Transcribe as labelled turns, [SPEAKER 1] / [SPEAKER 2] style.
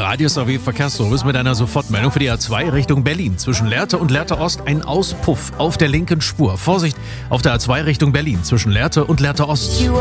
[SPEAKER 1] Radius AW Verkehrsservice mit einer Sofortmeldung für die A2 Richtung Berlin. Zwischen Lehrte und Lehrte Ost ein Auspuff auf der linken Spur. Vorsicht auf der A2 Richtung Berlin zwischen Lehrte und Lehrte Ost.